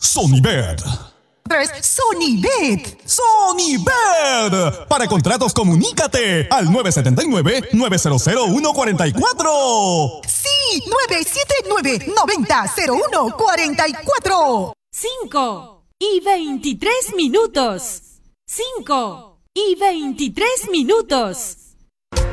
Sonibet. 3. Sonibet. Sonibet. Para contratos, comunícate al 979-900-144. Sí, 979-90-0144. 5:23. 5:23.